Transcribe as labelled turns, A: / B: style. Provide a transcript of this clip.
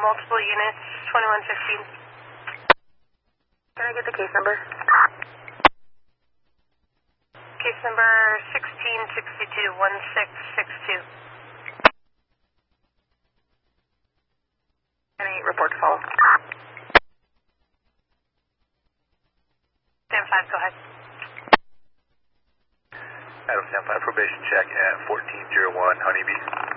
A: Multiple units, 2115.
B: Can I get the case number?
A: Case number 1662-1662.
B: Any report to follow?
A: Stand 5, go ahead.
C: Adam, stand 5, probation check at 1401 Honeybee.